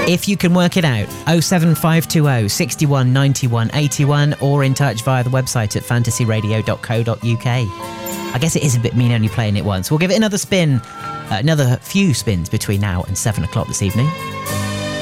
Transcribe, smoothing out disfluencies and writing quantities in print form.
If you can work it out, 07520 61 91 81 or in touch via the website at fantasyradio.co.uk. I guess it is a bit mean only playing it once. We'll give it another spin, another few spins between now and 7 o'clock this evening.